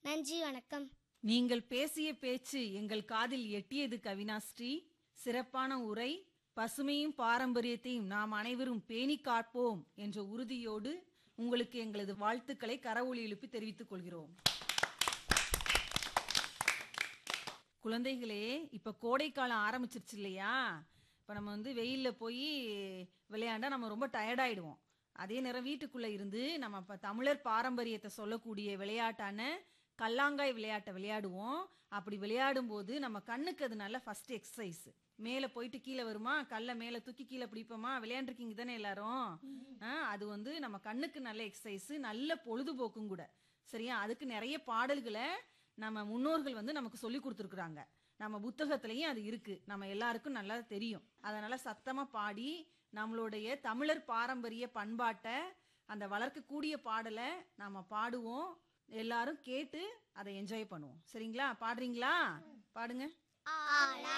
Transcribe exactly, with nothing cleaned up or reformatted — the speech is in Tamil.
நன்றி, வணக்கம். நீங்கள் பேசிய பேச்சு எங்கள் காதில் எட்டியது கவினாஸ்ரீ. சிறப்பான உரை. பசுமையும் பாரம்பரியத்தையும் நாம் அனைவரும் பேணி காப்போம் என்ற உறுதியோடு உங்களுக்கு எங்களது வாழ்த்துக்களை கரவொலி எழுப்பி தெரிவித்துக் கொள்கிறோம். குழந்தைகளே, இப்ப கோடை காலம் ஆரம்பிச்சிருச்சு இல்லையா? இப்ப நம்ம வந்து வெயில்ல போய் விளையாண்டா நம்ம ரொம்ப டயர்டாயிடுவோம். அதே நேரம் வீட்டுக்குள்ள இருந்து நம்ம இப்ப தமிழர் பாரம்பரியத்தை சொல்லக்கூடிய விளையாட்டான கல்லாங்காய் விளையாட்டை விளையாடுவோம். அப்படி விளையாடும் போது நம்ம கண்ணுக்கு அது நல்ல ஃபர்ஸ்ட் எக்ஸசைஸ். மேலே போயிட்டு கீழே வருமா, கல்லை மேலே தூக்கி கீழே பிடிப்போமா, விளையாண்டுருக்கீங்க தானே எல்லாரும். ஆ, அது வந்து நம்ம கண்ணுக்கு நல்ல எக்ஸசைஸ், நல்ல பொழுதுபோக்கும் கூட. சரியா? அதுக்கு நிறைய பாடல்களை நம்ம முன்னோர்கள் வந்து நமக்கு சொல்லி கொடுத்துருக்குறாங்க. நம்ம புத்தகத்திலையும் அது இருக்கு, நம்ம எல்லாருக்கும் நல்லா தெரியும். அதனால சத்தமா பாடி நம்மளுடைய தமிழர் பாரம்பரிய பண்பாட்டை அந்த வளர்க்கக்கூடிய பாடலை நாம பாடுவோம். எல்லாரும் கேட்டு அதை என்ஜாய் பண்ணுவோம். சரிங்களா? பாடுறீங்களா? பாடுங்க. ஆலா